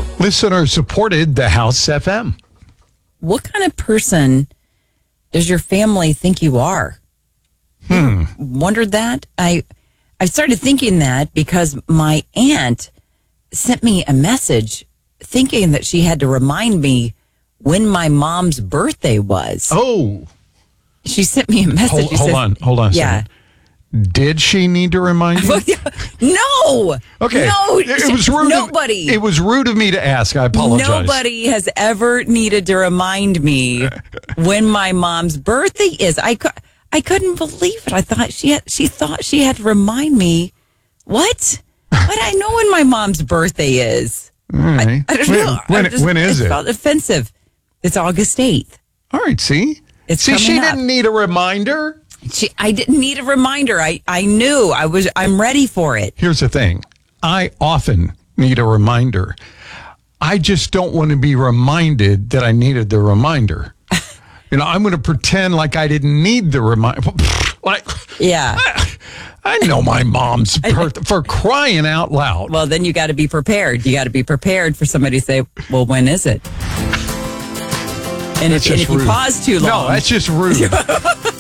Listener supported the House FM. What kind of person does your family think you are? Wondered that? I started thinking that because my aunt sent me a message thinking that she had to remind me when my mom's birthday was. Oh. She sent me a message. Hold on a second. Did she need to remind you? No. Okay. No. It was rude. Nobody. It was rude of me to ask. I apologize. Nobody has ever needed to remind me when my mom's birthday is. I couldn't believe it. I thought she thought she had to remind me. What? But I know when my mom's birthday is. All right. I don't know. When is it? It felt offensive. It's August 8th. All right. See, she didn't need a reminder. I didn't need a reminder. I knew I'm ready for it. Here's the thing. I often need a reminder. I just don't want to be reminded that I needed the reminder. I'm going to pretend like I didn't need the reminder. Yeah. I know my mom's birthday, for crying out loud. Well, then you got to be prepared. You got to be prepared for somebody to say, well, when is it? And if you pause too long. No, that's just rude.